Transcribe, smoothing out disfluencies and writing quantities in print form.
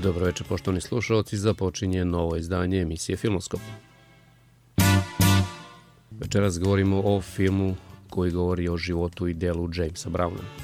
Dobro večer, poštovani slušalci, započinje novo izdanje emisije Filmoskop. Večeras govorimo o filmu koji govori o životu i delu Jamesa Browna.